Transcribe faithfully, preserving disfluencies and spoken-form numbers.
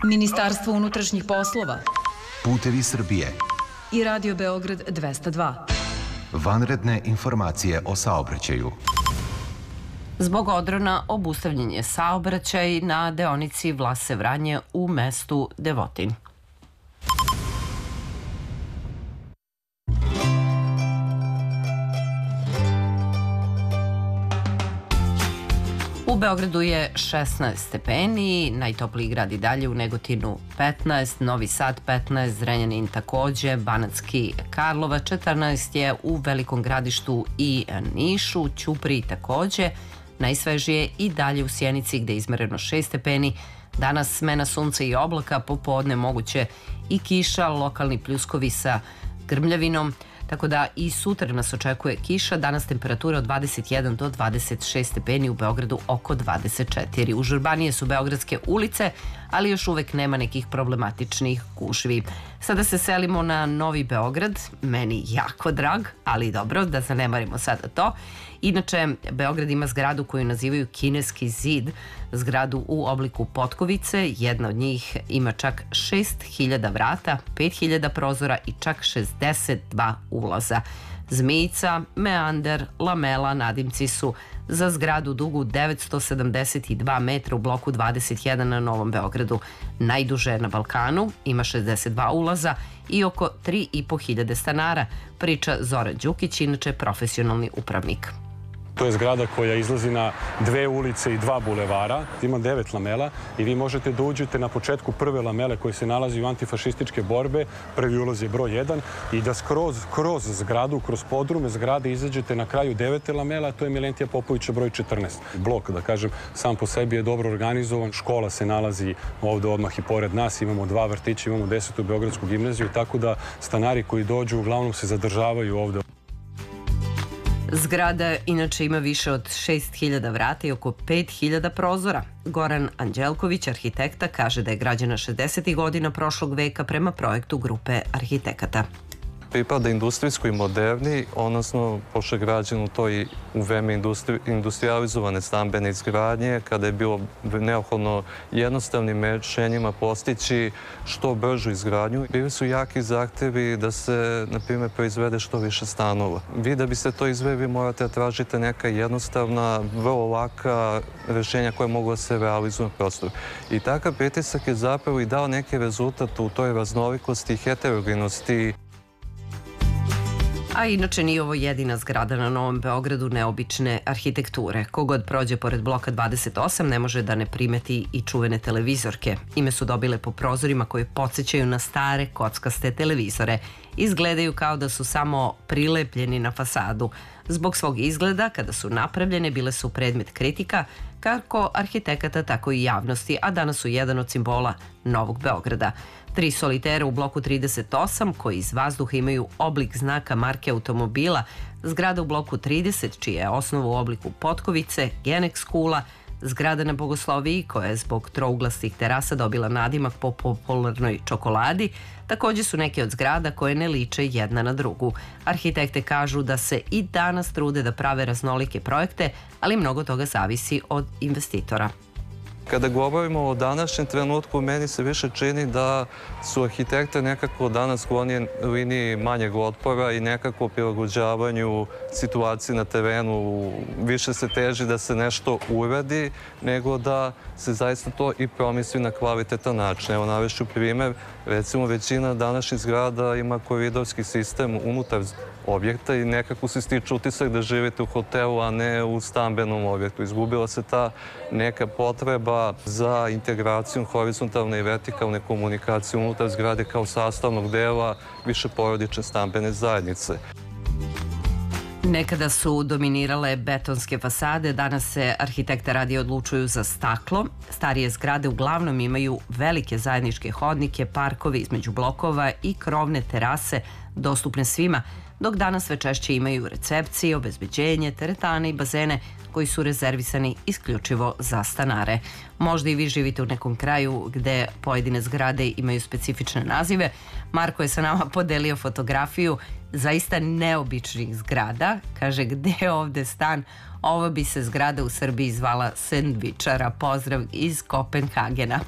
Ministarstvo unutrašnjih poslova, Putevi Srbije i Radio Beograd dvesta dva. Vanredne informacije o saobraćaju. Zbog odrona obustavljen je saobraćaj na deonici Vlase-Vranje u mestu Devotin. U Beogradu je šesnaest stepeni, najtopliji grad i dalje, u Negotinu petnaest, Novi Sad petnaest, Zrenjanin takođe, Banatski Karlovac četrnaest je u Velikom Gradištu i Nišu, Ćupriji takođe, najsvežije i dalje u Sjenici gde je izmereno šest stepeni. Danas smena sunca i oblaka, popodne moguće i kiša, lokalni pljuskovi sa grmljavinom, tako da i sutra nas očekuje kiša. Danas temperatura od dvadeset jedan do dvadeset šest stepeni, u Beogradu oko dvadeset četiri. Užurbanije su beogradske ulice, ali još uvek nema nekih problematičnih gužvi. Sada se selimo na Novi Beograd, meni jako drag, ali dobro, da zanemarimo sada to. Inače, Beograd ima zgradu koju nazivaju Kineski zid, zgradu u obliku potkovice. Jedna od njih ima čak šest hiljada vrata, pet hiljada prozora i čak šezdeset dva ulaza. Zmijica, meander, lamela, nadimci su za zgradu dugu devetsto sedamdeset dva metra u bloku dvadeset jedan na Novom Beogradu. Najduže na Balkanu, ima šezdeset dva ulaza i oko tri i po hiljade stanara, priča Zoran Đukić, inače profesionalni upravnik. To je zgrada koja izlazi na dve ulice i dva bulevara. Ima devet lamela i vi možete da uđete na početku prve lamele koji se nalazi u antifašističke borbe. Prvi ulaz je broj jedan i da skroz kroz zgradu, kroz podrume zgrade izađete na kraju devete lamela, a to je Milentija Popovića broj četrnaest. Blok, da kažem, sam po sebi je dobro organizovan. Škola se nalazi ovde odmah i pored nas. Imamo dva vrtića, imamo desetu Beogradsku gimnaziju, tako da stanari koji dođu uglavnom se zadržavaju ovde. Zgrada inače ima više od šest hiljada vrata i oko pet hiljada prozora. Goran Anđelković, arhitekta, kaže da je građena šezdesetih godina prošlog veka prema projektu grupe arhitekata. Pripada industrijskoj moderni, odnosno pošto je građeno to i u vreme industri, industrijalizovane stambene izgradnje, kada je bilo neophodno jednostavnim rešenjima postići što bržu izgradnju. Bili su jaki zahtevi da se, na primjer, proizvede što više stanova. Vi da biste to izveli morate da tražite neka jednostavna, vrlo laka rešenja koje mogu da se realizuju na prostoru. I takav pritisak je zapravo i dao neki rezultat u toj raznolikosti i heterogenosti. A inače nije ovo jedina zgrada na Novom Beogradu neobične arhitekture. Kogod prođe pored bloka dvadeset osam ne može da ne primeti i čuvene televizorke. Ime su dobile po prozorima koje podsjećaju na stare kockaste televizore. Izgledaju kao da su samo prilepljeni na fasadu. Zbog svog izgleda, kada su napravljene, bile su predmet kritika kako arhitekata, tako i javnosti, a danas su jedan od simbola Novog Beograda. Tri solitera u bloku trideset osam, koji iz vazduha imaju oblik znaka marke automobila, zgrada u bloku trideset, čija je osnova u obliku potkovice, Genex kula, zgrada na Bogosloviji, koja je zbog trouglastih terasa dobila nadimak po popularnoj čokoladi, takođe su neke od zgrada koje ne liče jedna na drugu. Arhitekte kažu da se i danas trude da prave raznolike projekte, ali mnogo toga zavisi od investitora. Kada govorimo o današnjem trenutku, meni se više čini da su arhitekte nekako danas skloni liniji manjeg otpora i nekako prilagođavanju situaciji na terenu. Više se teži da se nešto uradi, nego da se zaista to i promisli na kvalitetan način. Evo, navešću primer, recimo većina današnjih zgrada ima koridorski sistem unutar objekta i nekako se stiče utisak da živite u hotelu, a ne u stambenom objektu. Izgubila se ta neka potreba za integracijom horizontalne i vertikalne komunikacije unutar zgrade kao sastavnog dela više porodične stambene zajednice. Nekada su dominirale betonske fasade, danas se arhitekte radije odlučuju za staklo. Starije zgrade uglavnom imaju velike zajedničke hodnike, parkove između blokova i krovne terase dostupne svima, dok danas sve češće imaju recepcije, obezbeđenje, teretane i bazene koji su rezervisani isključivo za stanare. Možda i vi živite u nekom kraju gde pojedine zgrade imaju specifične nazive. Marko je sa nama podelio fotografiju zaista neobičnih zgrada. Kaže, gde je ovde stan? Ova bi se zgrada u Srbiji zvala Sendvičara. Pozdrav iz Kopenhagena.